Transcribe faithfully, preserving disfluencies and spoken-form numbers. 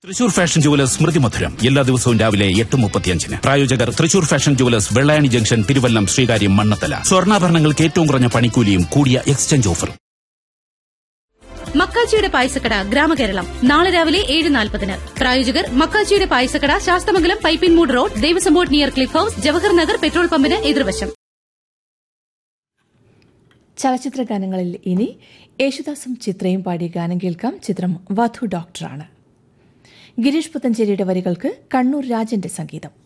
Thrissur fashion jewellers സ്മൃതി മധുരം എല്ലാ ദിവസവും രാവിലെ എട്ട് മുപ്പത്തിയഞ്ചിന്. പ്രായോജകർ Thrissur fashion jewellers, Vellayani junction, Thiruvallam, Sreekaryam, Mannathala. സ്വർണ്ണാഭരണങ്ങൾക്ക് ഏറ്റവും കുറഞ്ഞ പണിക്കൂലിയും കൂടിയ എക്സ്ചേഞ്ച് ഓഫറും. മക്കാച്ചിയുടെ പായസക്കട ഗ്രാമകേരളം നാളെ രാവിലെ ഏഴ് നാൽപ്പതിന്. പ്രായോജകർ മക്കാച്ചിയുടെ പായസക്കട, Sasthamangalam, Pipinmoodu road, Devaswom board near cliff house, Jawahar Nagar petrol പമ്പിന് എതിർവശം. ചലച്ചിത്ര ഗാനങ്ങളിൽ ഇനി യേശുദാസും ചിത്രയും പാടിയ ഗാനം കേൾക്കാം. ചിത്രം വധു ഡോക്ടറാണ്. ഗിരീഷ് പുത്തഞ്ചേരിയുടെ വരികൾക്ക് കണ്ണൂർ രാജന്റെ സംഗീതം.